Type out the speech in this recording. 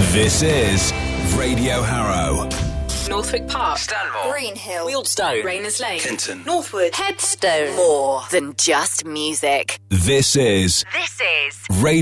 This is Radio Harrow. Northwick Park, Stanmore, Greenhill, Wealdstone, Rayners Lane, Kenton, Northwood, Headstone. More than just music. This is Radio